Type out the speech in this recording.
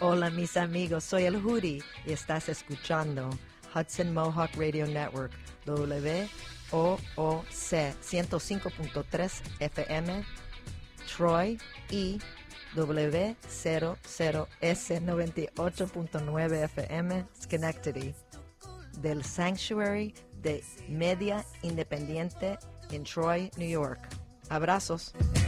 Hola mis amigos, soy el Hoodie y estás escuchando Hudson Mohawk Radio Network, WOOC 105.3 FM, Troy y W00S 98.9 FM, Schenectady, del Sanctuary de Media Independiente en Troy, New York. Abrazos.